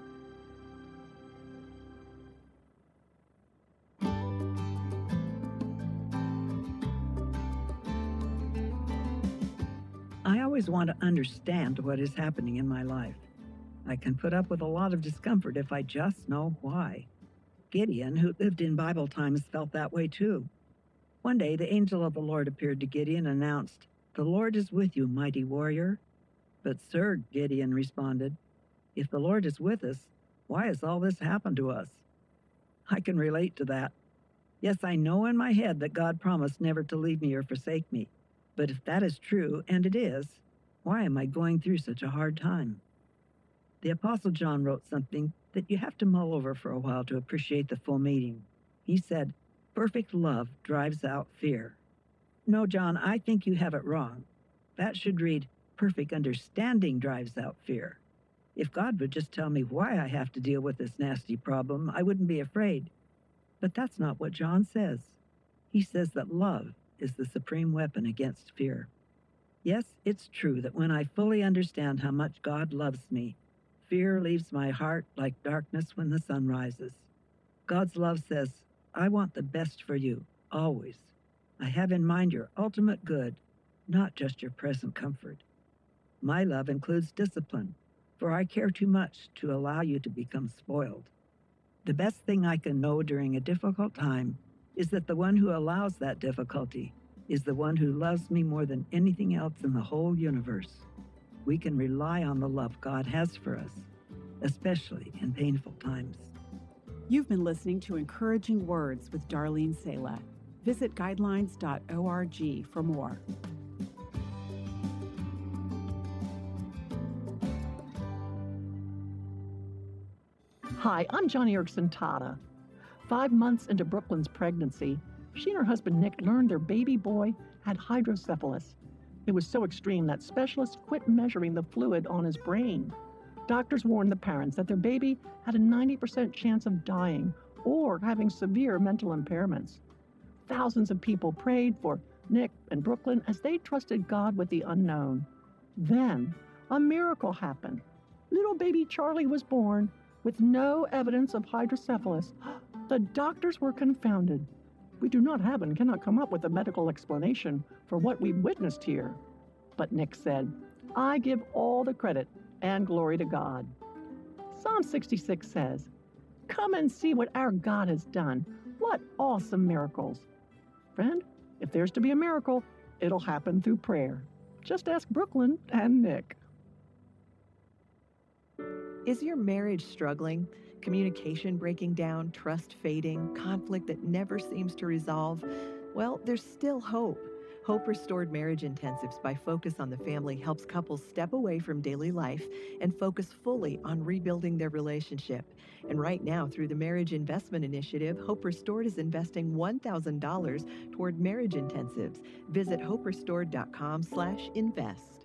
I always want to understand what is happening in my life. I can put up with a lot of discomfort if I just know why. Gideon, who lived in Bible times, felt that way too. One day, the angel of the Lord appeared to Gideon and announced, "The Lord is with you, mighty warrior." "But sir," Gideon responded, "if the Lord is with us, why has all this happened to us?" I can relate to that. Yes, I know in my head that God promised never to leave me or forsake me. But if that is true, and it is, why am I going through such a hard time? The Apostle John wrote something that you have to mull over for a while to appreciate the full meaning. He said, "Perfect love drives out fear." No, John, I think you have it wrong. That should read, "Perfect understanding drives out fear." If God would just tell me why I have to deal with this nasty problem, I wouldn't be afraid. But that's not what John says. He says that love is the supreme weapon against fear. Yes, it's true that when I fully understand how much God loves me, fear leaves my heart like darkness when the sun rises. God's love says, "I want the best for you, always. I have in mind your ultimate good, not just your present comfort." My love includes discipline, for I care too much to allow you to become spoiled. The best thing I can know during a difficult time is that the one who allows that difficulty is the one who loves me more than anything else in the whole universe. We can rely on the love God has for us, especially in painful times. You've been listening to Encouraging Words with Darlene Sala. Visit guidelines dot org for more. Hi, I'm Johnny Erickson Tata. Five months into Brooklyn's pregnancy, she and her husband Nick learned their baby boy had hydrocephalus. It was so extreme that specialists quit measuring the fluid on his brain. Doctors warned the parents that their baby had a ninety percent chance of dying or having severe mental impairments. Thousands of people prayed for Nick and Brooklyn as they trusted God with the unknown. Then, a miracle happened. Little baby Charlie was born with no evidence of hydrocephalus. The doctors were confounded. We do not have and cannot come up with a medical explanation for what we witnessed here. But Nick said, "I give all the credit and glory to God." Psalm sixty-six says, "Come and see what our God has done. What awesome miracles." Friend, if there's to be a miracle, it'll happen through prayer. Just ask Brooklyn and Nick. Is your marriage struggling? Communication breaking down, trust fading, conflict that never seems to resolve? Well, there's still hope. Hope Restored Marriage Intensives by Focus on the Family helps couples step away from daily life and focus fully on rebuilding their relationship. And right now, through the Marriage Investment Initiative, Hope Restored is investing one thousand dollars toward marriage intensives. Visit hope restored dot com slash invest.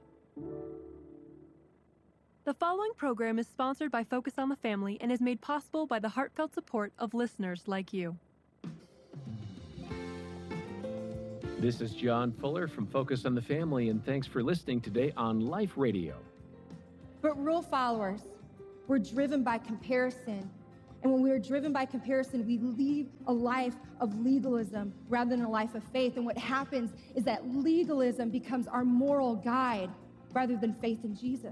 The following program is sponsored by Focus on the Family and is made possible by the heartfelt support of listeners like you. This is John Fuller from Focus on the Family, and thanks for listening today on Life Radio. But rule followers, we're driven by comparison. And when we're driven by comparison, we lead a life of legalism rather than a life of faith. And what happens is that legalism becomes our moral guide rather than faith in Jesus.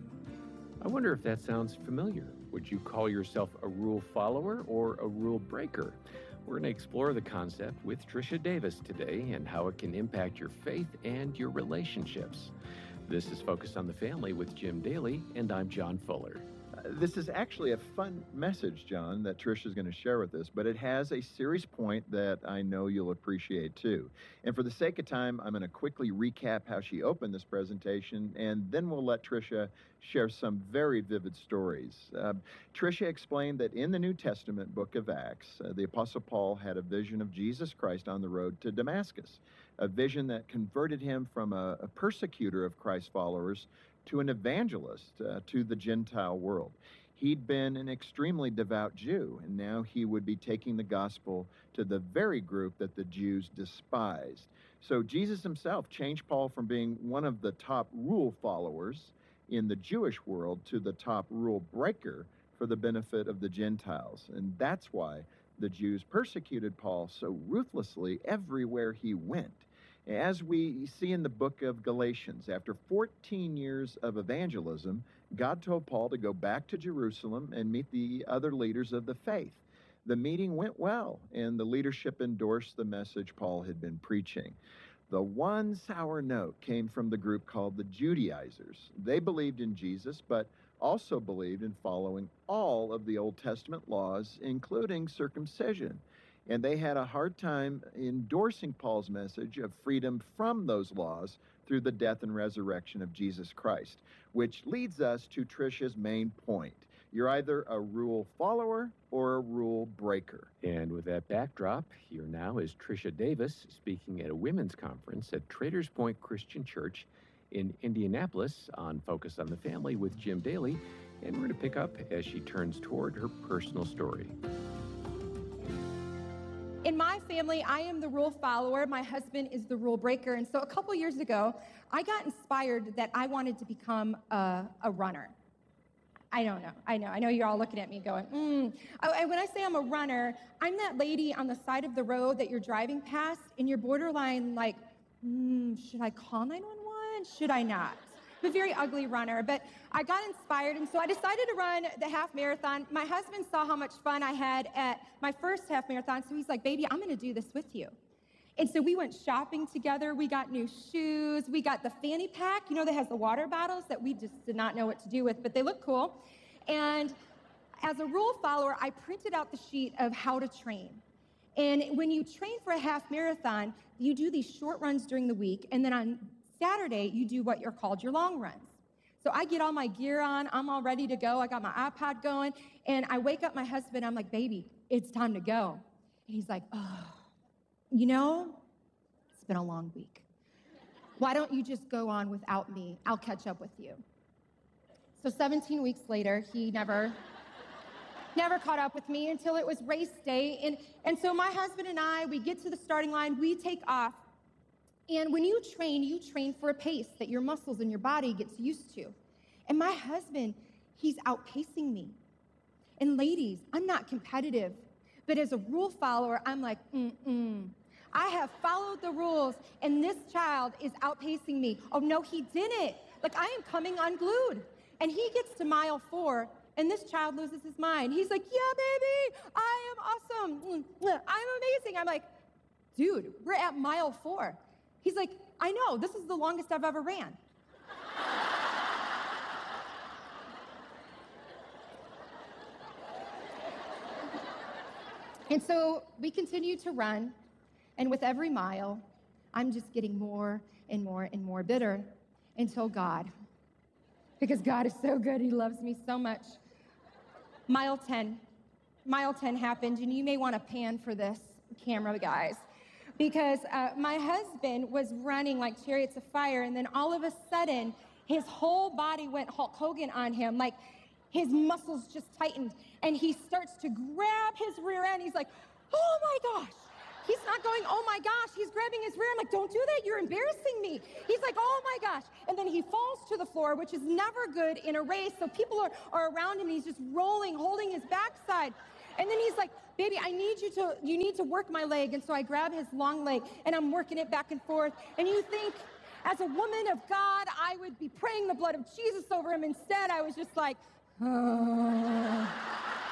I wonder if that sounds familiar. Would you call yourself a rule follower or a rule breaker? We're going to explore the concept with Tricia Davis today and how it can impact your faith and your relationships. This is Focus on the Family with Jim Daly, and I'm John Fuller. Uh, this is actually a fun message, John, that Tricia is going to share with us, but it has a serious point that I know you'll appreciate too. And for the sake of time, I'm going to quickly recap how she opened this presentation, and then we'll let Tricia share some very vivid stories. Uh, Tricia explained that in the New Testament book of Acts, uh, the Apostle Paul had a vision of Jesus Christ on the road to Damascus, a vision that converted him from a, a persecutor of Christ's followers to an evangelist uh, to the Gentile world. He'd been an extremely devout Jew, and now he would be taking the gospel to the very group that the Jews despised. So Jesus himself changed Paul from being one of the top rule followers in the Jewish world to the top rule breaker for the benefit of the Gentiles. And that's why the Jews persecuted Paul so ruthlessly everywhere he went. As we see in the book of Galatians, after fourteen years of evangelism, God told Paul to go back to Jerusalem and meet the other leaders of the faith. The meeting went well, and the leadership endorsed the message Paul had been preaching. The one sour note came from the group called the Judaizers. They believed in Jesus, but also believed in following all of the Old Testament laws, including circumcision. And they had a hard time endorsing Paul's message of freedom from those laws through the death and resurrection of Jesus Christ, which leads us to Tricia's main point. You're either a rule follower or a rule breaker. And with that backdrop, here now is Tricia Davis speaking at a women's conference at Traders Point Christian Church in Indianapolis on Focus on the Family with Jim Daly. And we're going to pick up as she turns toward her personal story. In my family, I am the rule follower. My husband is the rule breaker. And so a couple years ago, I got inspired that I wanted to become a, a runner. I don't know. I know. I know you're all looking at me going, mm. I, when I say I'm a runner, I'm that lady on the side of the road that you're driving past, and you're borderline like, mm, should I call nine one one? Should I not? I'm a very ugly runner, but I got inspired, and so I decided to run the half marathon. My husband saw how much fun I had at my first half marathon, so he's like, baby, I'm going to do this with you. And so we went shopping together. We got new shoes. We got the fanny pack, you know, that has the water bottles that we just did not know what to do with, but they look cool. And as a rule follower, I printed out the sheet of how to train. And when you train for a half marathon, you do these short runs during the week, and then on Saturday, you do what are called your long runs. So I get all my gear on. I'm all ready to go. I got my iPod going, and I wake up my husband. I'm like, baby, it's time to go. And he's like, oh. You know, it's been a long week. Why don't you just go on without me? I'll catch up with you. So seventeen weeks later, he never, never caught up with me until it was race day. And, and so my husband and I, we get to the starting line, we take off. And when you train, you train for a pace that your muscles and your body gets used to. And my husband, he's outpacing me. And ladies, I'm not competitive. But as a rule follower, I'm like, mm-mm. I have followed the rules, and this child is outpacing me. Oh, no, he didn't. Like, I am coming unglued. And he gets to mile four, and this child loses his mind. He's like, yeah, baby, I am awesome. I'm amazing. I'm like, dude, we're at mile four. He's like, I know, this is the longest I've ever ran. And so we continue to run, and with every mile, I'm just getting more and more and more bitter until God, because God is so good, he loves me so much. Mile ten. Mile ten happened, and you may want to pan for this camera, guys, because uh, my husband was running like chariots of fire, and then all of a sudden, his whole body went Hulk Hogan on him, like his muscles just tightened, and he starts to grab his rear end. He's like, oh my gosh. He's not going, oh my gosh, he's grabbing his rear. I'm like, don't do that, you're embarrassing me. He's like, oh my gosh. And then he falls to the floor, which is never good in a race. So people are, are around him, and he's just rolling, holding his backside. And then he's like, baby, I need you to, you need to work my leg. And so I grab his long leg, and I'm working it back and forth. And you think, as a woman of God, I would be praying the blood of Jesus over him. Instead, I was just like, oh.